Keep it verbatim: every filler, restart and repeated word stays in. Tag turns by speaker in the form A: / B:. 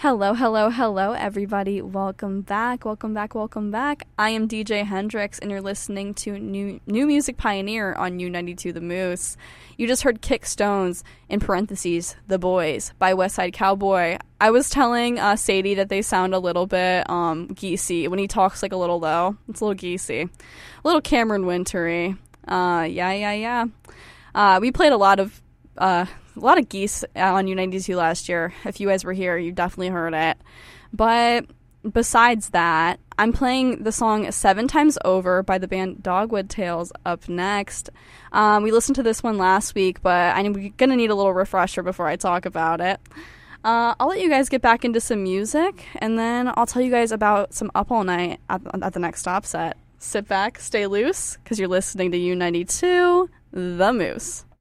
A: Hello, hello, hello, everybody. Welcome back, welcome back, welcome back. I am D J Hendrix, and you're listening to New New Music Pioneer on U ninety-two The Moose. You just heard Kick Stones, in parentheses, The Boys, by West Side Cowboy. I was telling uh, Sadie that they sound a little bit um, geesy. When he talks like a little low, it's a little geesy. A little Cameron Wintery. Uh, yeah, yeah, yeah. Uh, we played a lot of... Uh, A lot of Geese on U ninety-two last year. If you guys were here, you definitely heard it. But besides that, I'm playing the song Seven Times Over by the band Dogwood Tales up next. Um, we listened to this one last week, but I'm going to need a little refresher before I talk about it. Uh, I'll let you guys get back into some music, and then I'll tell you guys about some Up All Night at, at the next stop set. Sit back, stay loose, because you're listening to U ninety-two, The Moose.